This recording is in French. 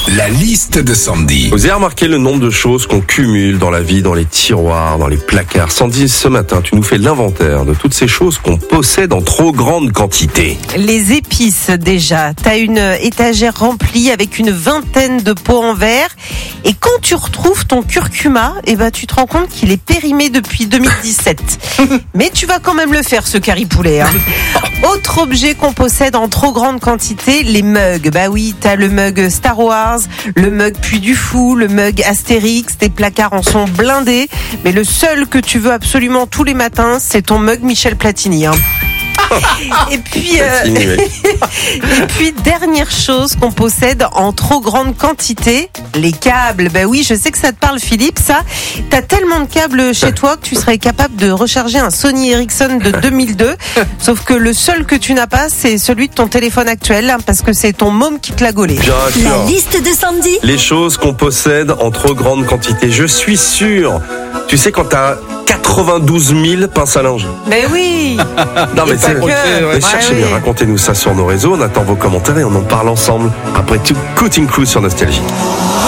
La liste de Sandy. Vous avez remarqué le nombre de choses qu'on cumule dans la vie, dans les tiroirs, dans les placards. Sandy, ce matin, tu nous fais l'inventaire de toutes ces choses qu'on possède en trop grande quantité. Les épices, déjà. T'as une étagère remplie avec une vingtaine de pots en verre. Et quand tu retrouves ton curcuma, tu te rends compte qu'il est périmé depuis 2017. Mais tu vas quand même le faire, ce curry poulet. Autre objet qu'on possède en trop grande quantité, les mugs. Bah oui, t'as le mug Star Wars, le mug Puy du Fou, le mug Astérix. Tes placards en sont blindés. Mais le seul que tu veux absolument tous les matins, c'est ton mug Michel Platini. Et puis, dernière chose qu'on possède en trop grande quantité, les câbles. Ben oui, je sais que ça te parle, Philippe, ça. T'as tellement de câbles chez toi que tu serais capable de recharger un Sony Ericsson de 2002. Sauf que le seul que tu n'as pas, c'est celui de ton téléphone actuel, parce que c'est ton môme qui te l'a gaulé. Bien sûr. La liste de Sandy. Les choses qu'on possède en trop grande quantité. Je suis sûr. Tu sais, quand t'as 92 000 pinces à linge. Mais oui. Non, mais pas que. cherchez bien, racontez-nous ça sur nos réseaux. On attend vos commentaires et on en parle ensemble. Après tout, Cutting Crew sur Nostalgie.